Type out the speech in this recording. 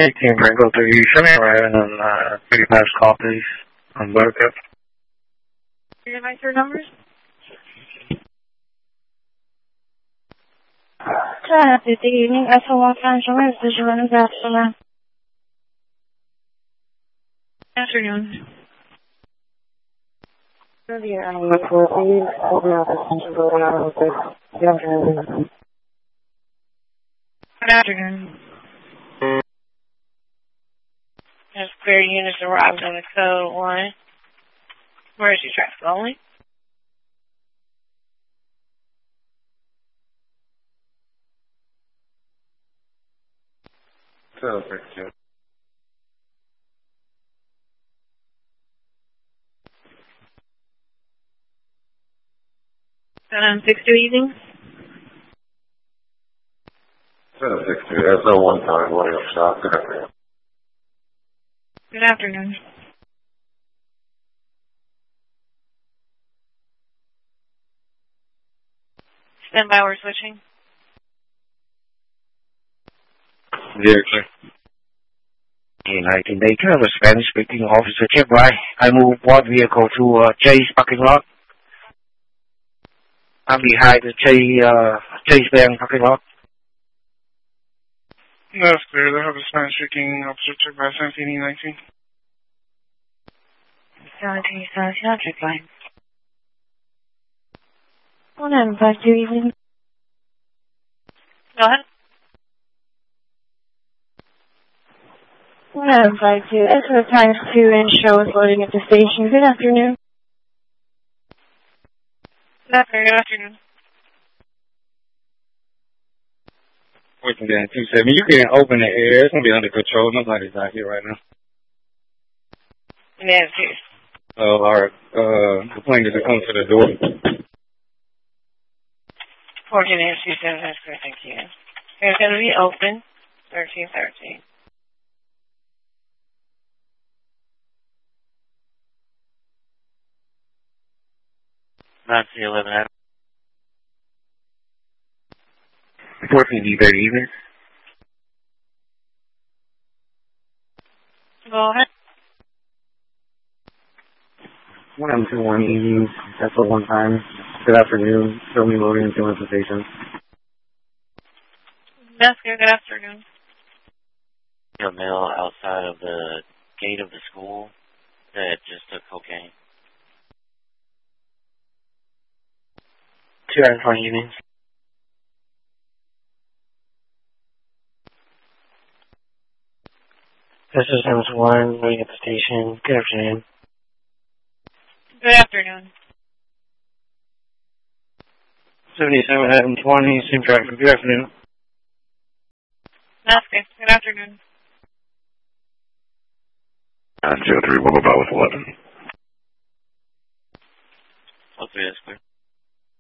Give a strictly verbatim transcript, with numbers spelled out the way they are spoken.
eighteen Pringle to you. Show me around and uh, pretty fast call, please. On Buttercup. Your nicer numbers? Good evening. S O one Financial Services. Your name is Afternoon. Afternoon. Good afternoon. Has clear units arrived on the code one. Where is your traffic only? Perfect. seven six two evening? seven six two, that's no one time, one up stop. Good afternoon. Good afternoon. Stand by, we're switching. Very clear. nineteen Day, can I have a Spanish-speaking officer? Check right. I move one vehicle to uh, Chase parking lot. I'm behind the Chase, uh, Chase Bank parking lot. That's clear. They have a Spanish-speaking officer. Check by seventeen nineteen. seventeen, seventeen, I'll check by. one nine five two evening. Go ahead. one nine five two. As for times two and show is loading at the station. Good afternoon. Good afternoon. Good afternoon. Working down two seven. You can't open the air. It's going to be under control. Nobody's out here right now. Yeah, it's here. Oh, all right. Uh, the plane doesn't come to the door. fourteen eight two seven, that's great, thank you. It's going to be open, thirteen thirteen. That's the eleven. fourteen D thirty evening. Go ahead. one two one evening. That's the one time. Good afternoon. Show me loading into the station. That's good. Good afternoon. A male outside of the gate of the school that just took cocaine. Two hours one evening. This is M one, waiting at the station. Good afternoon. Good afternoon. seventy-seven M twenty, same traffic. Good afternoon. That's good. Good afternoon. nine zero three, what about with eleven?